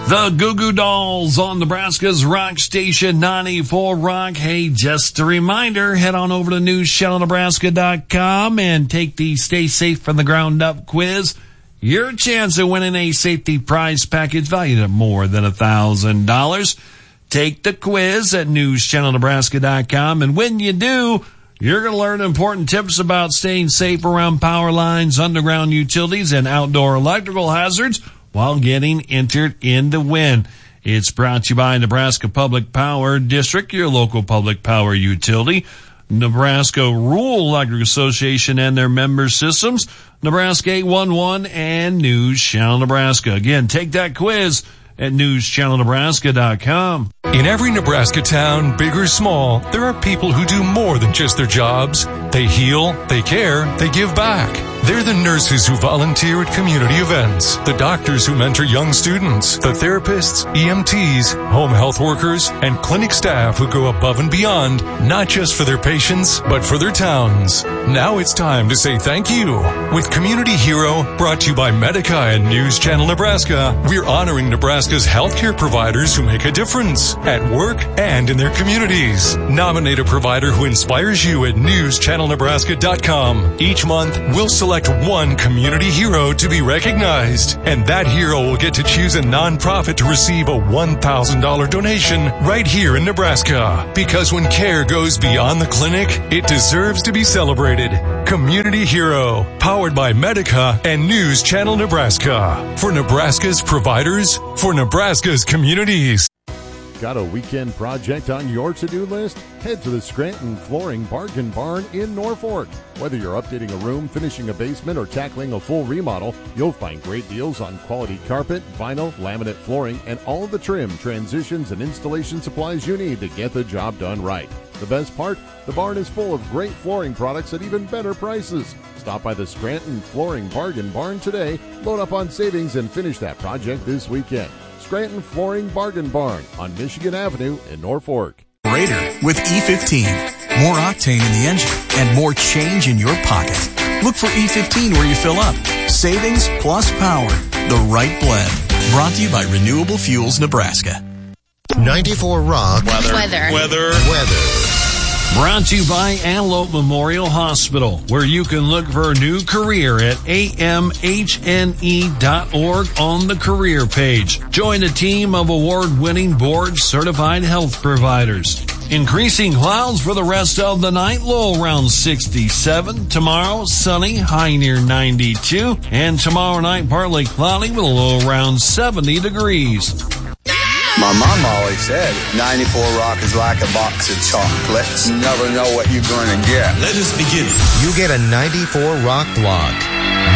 The Goo Goo Dolls on Nebraska's Rock Station 94 Rock. Hey, just a reminder, head on over to newschannelnebraska.com and take the Stay Safe from the Ground Up quiz. Your chance of winning a safety prize package valued at more than $1,000. Take the quiz at newschannelnebraska.com, and when you do, you're going to learn important tips about staying safe around power lines, underground utilities, and outdoor electrical hazards while getting entered in to win. It's brought to you by Nebraska Public Power District, your local public power utility, Nebraska Rural Electric Association and their member systems, Nebraska 811, and News Channel Nebraska. Again, take that quiz at newschannelnebraska.com. In every Nebraska town, big or small, there are people who do more than just their jobs. They heal, they care, they give back. They're the nurses who volunteer at community events, the doctors who mentor young students, the therapists, EMTs, home health workers, and clinic staff who go above and beyond, not just for their patients, but for their towns. Now it's time to say thank you. With Community Hero, brought to you by Medica and News Channel Nebraska, we're honoring Nebraska's healthcare providers who make a difference at work and in their communities. Nominate a provider who inspires you at newschannelnebraska.com. Each month, we'll select one community hero to be recognized, and that hero will get to choose a nonprofit to receive a $1,000 donation right here in Nebraska. Because when care goes beyond the clinic, it deserves to be celebrated. Community Hero, powered by Medica and News Channel Nebraska. For Nebraska's providers, for Nebraska's communities. Got a weekend project on your to-do list? Head to the Scranton Flooring Bargain Barn in Norfolk. Whether you're updating a room, finishing a basement, or tackling a full remodel, you'll find great deals on quality carpet, vinyl, laminate flooring, and all of the trim, transitions, and installation supplies you need to get the job done right. The best part? The barn is full of great flooring products at even better prices. Stop by the Scranton Flooring Bargain Barn today, load up on savings, and finish that project this weekend. Scranton Flooring Bargain Barn on Michigan Avenue in Norfolk. Raider with E15. More octane in the engine and more change in your pocket. Look for E15 where you fill up. Savings plus power. The right blend. Brought to you by Renewable Fuels Nebraska. 94 Rock. Weather. Brought to you by Antelope Memorial Hospital, where you can look for a new career at amhne.org on the career page. Join a team of award-winning board-certified health providers. Increasing clouds for the rest of the night, low around 67. Tomorrow, sunny, high near 92. And tomorrow night, partly cloudy with a low around 70 degrees. My mom always said 94 Rock is like a box of chocolates. You never know what you're going to get. Let us begin. You get a 94 Rock blog.